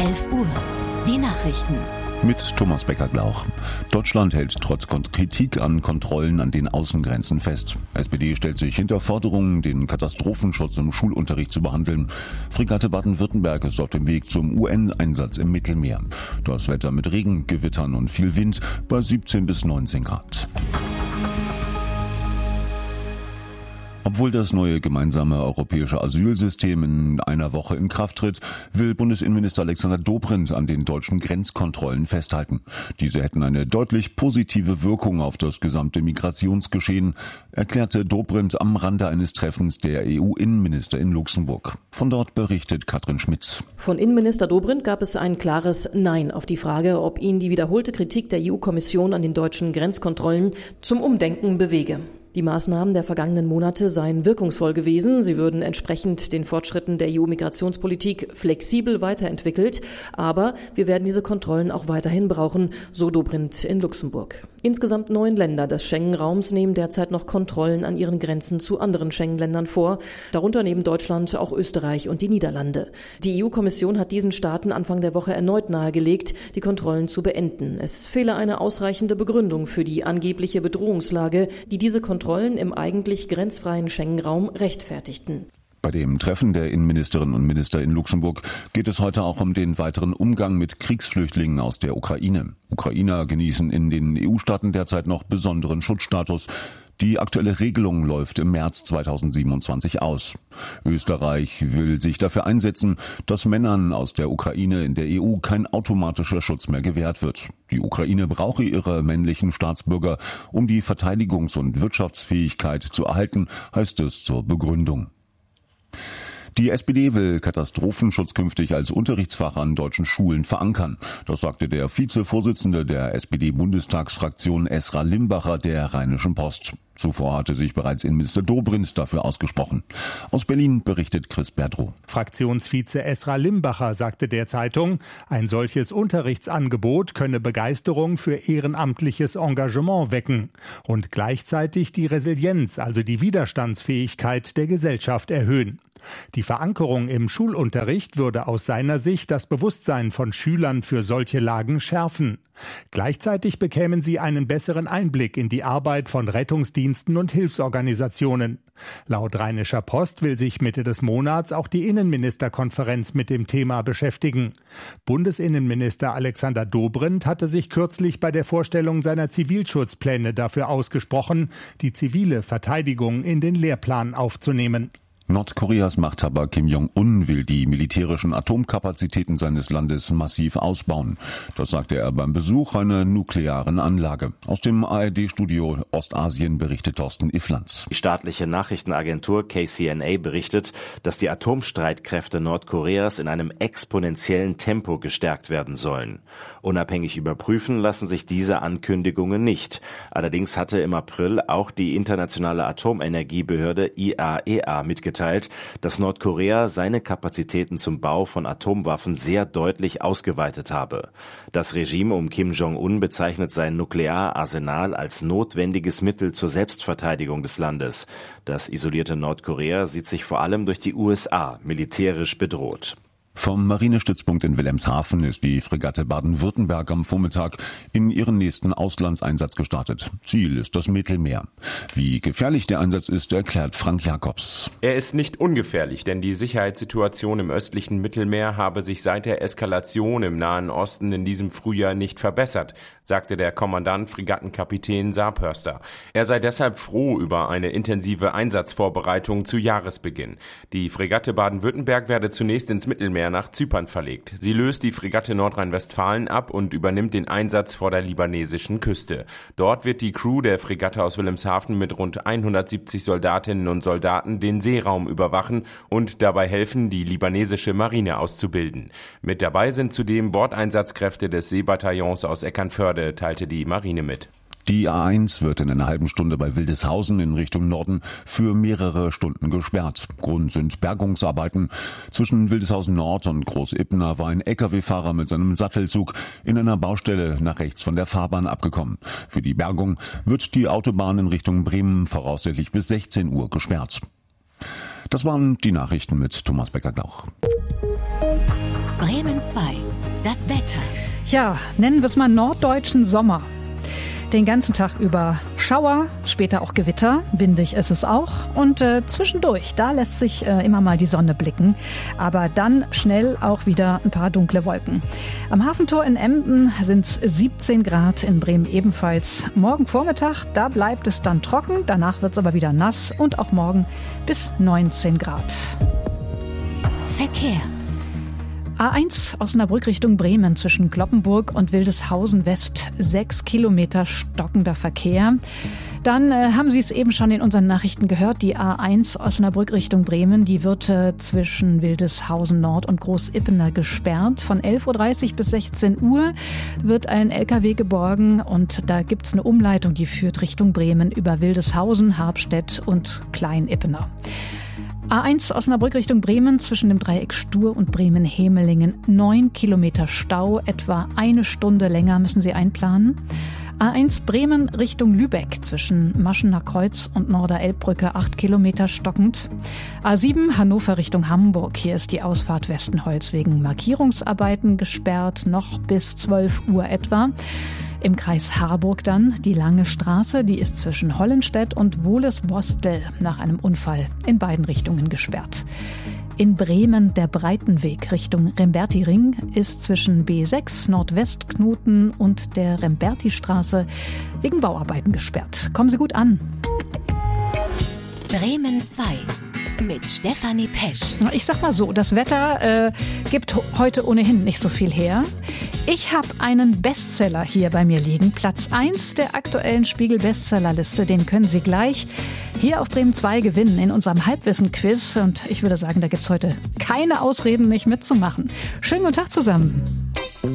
11 Uhr. Die Nachrichten. Mit Thomas Becker-Glauch. Deutschland hält trotz Kritik an Kontrollen an den Außengrenzen fest. SPD stellt sich hinter Forderungen, den Katastrophenschutz im Schulunterricht zu behandeln. Fregatte Baden-Württemberg ist auf dem Weg zum UN-Einsatz im Mittelmeer. Das Wetter mit Regen, Gewittern und viel Wind bei 17 bis 19 Grad. Obwohl das neue gemeinsame europäische Asylsystem in einer Woche in Kraft tritt, will Bundesinnenminister Alexander Dobrindt an den deutschen Grenzkontrollen festhalten. Diese hätten eine deutlich positive Wirkung auf das gesamte Migrationsgeschehen, erklärte Dobrindt am Rande eines Treffens der EU-Innenminister in Luxemburg. Von dort berichtet Katrin Schmitz. Von Innenminister Dobrindt gab es ein klares Nein auf die Frage, ob ihn die wiederholte Kritik der EU-Kommission an den deutschen Grenzkontrollen zum Umdenken bewege. Die Maßnahmen der vergangenen Monate seien wirkungsvoll gewesen. Sie würden entsprechend den Fortschritten der EU-Migrationspolitik flexibel weiterentwickelt. Aber wir werden diese Kontrollen auch weiterhin brauchen, so Dobrindt in Luxemburg. Insgesamt 9 Länder des Schengen-Raums nehmen derzeit noch Kontrollen an ihren Grenzen zu anderen Schengen-Ländern vor. Darunter neben Deutschland auch Österreich und die Niederlande. Die EU-Kommission hat diesen Staaten Anfang der Woche erneut nahegelegt, die Kontrollen zu beenden. Es fehle eine ausreichende Begründung für die angebliche Bedrohungslage, die diese Kontrollen im eigentlich grenzfreien Schengen-Raum rechtfertigten. Bei dem Treffen der Innenministerinnen und Minister in Luxemburg geht es heute auch um den weiteren Umgang mit Kriegsflüchtlingen aus der Ukraine. Ukrainer genießen in den EU-Staaten derzeit noch besonderen Schutzstatus. Die aktuelle Regelung läuft im März 2027 aus. Österreich will sich dafür einsetzen, dass Männern aus der Ukraine in der EU kein automatischer Schutz mehr gewährt wird. Die Ukraine brauche ihre männlichen Staatsbürger, um die Verteidigungs- und Wirtschaftsfähigkeit zu erhalten, heißt es zur Begründung. Die SPD will Katastrophenschutz künftig als Unterrichtsfach an deutschen Schulen verankern. Das sagte der Vizevorsitzende der SPD-Bundestagsfraktion Esra Limbacher der Rheinischen Post. Zuvor hatte sich bereits Innenminister Dobrindt dafür ausgesprochen. Aus Berlin berichtet Chris Berdrow. Fraktionsvize Esra Limbacher sagte der Zeitung, ein solches Unterrichtsangebot könne Begeisterung für ehrenamtliches Engagement wecken und gleichzeitig die Resilienz, also die Widerstandsfähigkeit der Gesellschaft erhöhen. Die Verankerung im Schulunterricht würde aus seiner Sicht das Bewusstsein von Schülern für solche Lagen schärfen. Gleichzeitig bekämen sie einen besseren Einblick in die Arbeit von Rettungsdiensten und Hilfsorganisationen. Laut Rheinischer Post will sich Mitte des Monats auch die Innenministerkonferenz mit dem Thema beschäftigen. Bundesinnenminister Alexander Dobrindt hatte sich kürzlich bei der Vorstellung seiner Zivilschutzpläne dafür ausgesprochen, die zivile Verteidigung in den Lehrplan aufzunehmen. Nordkoreas Machthaber Kim Jong-un will die militärischen Atomkapazitäten seines Landes massiv ausbauen. Das sagte er beim Besuch einer nuklearen Anlage. Aus dem ARD-Studio Ostasien berichtet Thorsten Ifflands. Die staatliche Nachrichtenagentur KCNA berichtet, dass die Atomstreitkräfte Nordkoreas in einem exponentiellen Tempo gestärkt werden sollen. Unabhängig überprüfen lassen sich diese Ankündigungen nicht. Allerdings hatte im April auch die internationale Atomenergiebehörde IAEA mitgeteilt, dass Nordkorea seine Kapazitäten zum Bau von Atomwaffen sehr deutlich ausgeweitet habe. Das Regime um Kim Jong-un bezeichnet sein Nukleararsenal als notwendiges Mittel zur Selbstverteidigung des Landes. Das isolierte Nordkorea sieht sich vor allem durch die USA militärisch bedroht. Vom Marinestützpunkt in Wilhelmshaven ist die Fregatte Baden-Württemberg am Vormittag in ihren nächsten Auslandseinsatz gestartet. Ziel ist das Mittelmeer. Wie gefährlich der Einsatz ist, erklärt Frank Jakobs. Er ist nicht ungefährlich, denn die Sicherheitssituation im östlichen Mittelmeer habe sich seit der Eskalation im Nahen Osten in diesem Frühjahr nicht verbessert, sagte der Kommandant Fregattenkapitän Saarpörster. Er sei deshalb froh über eine intensive Einsatzvorbereitung zu Jahresbeginn. Die Fregatte Baden-Württemberg werde zunächst ins Mittelmeer nach Zypern verlegt. Sie löst die Fregatte Nordrhein-Westfalen ab und übernimmt den Einsatz vor der libanesischen Küste. Dort wird die Crew der Fregatte aus Wilhelmshaven mit rund 170 Soldatinnen und Soldaten den Seeraum überwachen und dabei helfen, die libanesische Marine auszubilden. Mit dabei sind zudem Bordeinsatzkräfte des Seebataillons aus Eckernförde, teilte die Marine mit. Die A1 wird in einer halben Stunde bei Wildeshausen in Richtung Norden für mehrere Stunden gesperrt. Grund sind Bergungsarbeiten. Zwischen Wildeshausen Nord und Groß-Ippener war ein Lkw-Fahrer mit seinem Sattelzug in einer Baustelle nach rechts von der Fahrbahn abgekommen. Für die Bergung wird die Autobahn in Richtung Bremen voraussichtlich bis 16 Uhr gesperrt. Das waren die Nachrichten mit Thomas Becker-Glauch. Bremen 2. Das Wetter. Ja, nennen wir es mal norddeutschen Sommer. Den ganzen Tag über Schauer, später auch Gewitter, windig ist es auch. Und zwischendurch, da lässt sich immer mal die Sonne blicken. Aber dann schnell auch wieder ein paar dunkle Wolken. Am Hafentor in Emden sind es 17 Grad, in Bremen ebenfalls. Morgen Vormittag, da bleibt es dann trocken, danach wird es aber wieder nass und auch morgen bis 19 Grad. Verkehr. A1 Osnabrück Richtung Bremen zwischen Cloppenburg und Wildeshausen West. 6 Kilometer stockender Verkehr. Dann haben Sie es eben schon in unseren Nachrichten gehört, die A1 Osnabrück Richtung Bremen, die wird zwischen Wildeshausen Nord und Großippener gesperrt. Von 11.30 Uhr bis 16 Uhr wird ein LKW geborgen und da gibt's eine Umleitung, die führt Richtung Bremen über Wildeshausen, Harpstedt und Kleinippener. A1 Osnabrück Richtung Bremen zwischen dem Dreieck Stur und Bremen-Hemelingen. 9 Kilometer Stau, etwa eine Stunde länger müssen Sie einplanen. A1 Bremen Richtung Lübeck zwischen Maschener Kreuz und Norder-Elbbrücke 8 Kilometer stockend. A7 Hannover Richtung Hamburg. Hier ist die Ausfahrt Westenholz wegen Markierungsarbeiten gesperrt, noch bis 12 Uhr etwa. Im Kreis Harburg dann die Lange Straße, die ist zwischen Hollenstedt und Wohles-Bostel nach einem Unfall in beiden Richtungen gesperrt. In Bremen der Breitenweg Richtung Remberti-Ring ist zwischen B6 Nordwestknoten und der Remberti-Straße wegen Bauarbeiten gesperrt. Kommen Sie gut an. Bremen 2 mit Stefanie Pesch. Ich sag mal so, das Wetter gibt heute ohnehin nicht so viel her. Ich habe einen Bestseller hier bei mir liegen. Platz 1 der aktuellen Spiegel-Bestsellerliste. Den können Sie gleich hier auf Bremen 2 gewinnen in unserem Halbwissen-Quiz. Und ich würde sagen, da gibt's heute keine Ausreden, nicht mitzumachen. Schönen guten Tag zusammen.